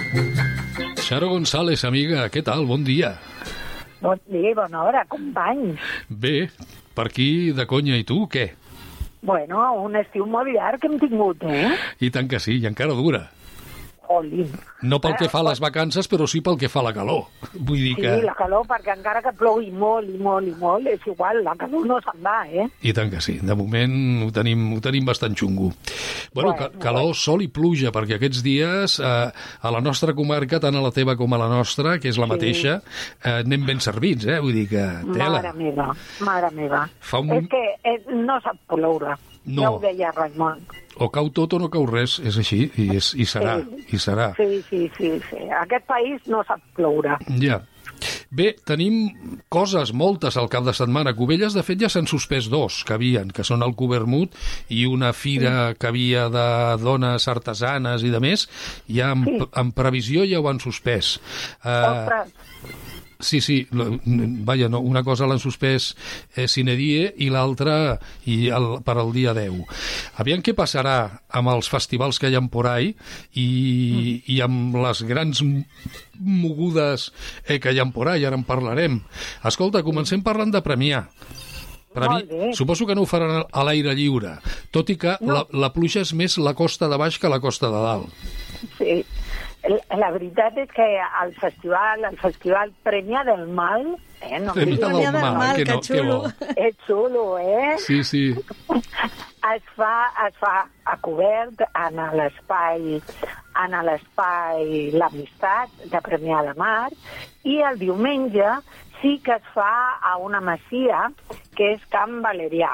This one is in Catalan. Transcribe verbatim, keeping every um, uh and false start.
Charo González, amiga, què tal? Bon dia. Bon dia, bona hora, companys. Bé, per aquí de conya, i tu, què? Bueno, un estiu molt llarg que hem tingut, eh? I tant que sí, i encara dura. Jolín. No pel que fa a les vacances, però sí pel que fa a la calor. Vull dir que... Sí, la calor, perquè encara que plogui molt i molt i molt, és igual, la calor no se'n va, eh? I tant que sí, de moment ho tenim, ho tenim bastant xungo. Bueno, bueno calor, bueno. Sol i pluja, perquè aquests dies eh, a la nostra comarca, tant a la teva com a la nostra, que és la sí. mateixa, eh, anem ben servits, eh? Vull dir que tela. Mare meva, mare meva. Fa un... És que eh, no sap ploure, no. Ja ho deia Raimon. O cau tot o no cau res, és així, i, és, i serà, sí. i serà. Sí, sí, sí, sí. Aquest país no sap ploure. Ja. Bé, tenim coses, moltes, al cap de setmana. Cubelles, de fet, ja s'han suspès dos que havien, que són el Cubermut i una fira que havia de dones artesanes i de més, ja en, sí. en previsió ja ho han suspès. Uh, Sí, sí, vaja, no, una cosa l'han suspès eh, sine die i l'altra i el, per al dia deu. Aviam què passarà amb els festivals que hi ha por ahí i, mm. i amb les grans mogudes eh, que hi ha por ahí, ara en parlarem. Escolta, comencem parlant de Premià. Premi... Suposo que no ho faran a l'aire lliure, tot i que no. la, la pluja és més la costa de baix que la costa de dalt. Sí. La veritat és que el festival, el festival Premià del Mal... Eh, no Premià del, del Mal, Mal, que, no, que xulo. És xulo, eh? Sí, sí. Es fa, es fa a cobert en l'espai en l'espai L'Amistat de Premià de Mar i el diumenge sí que es fa a una masia que és Can Valerià.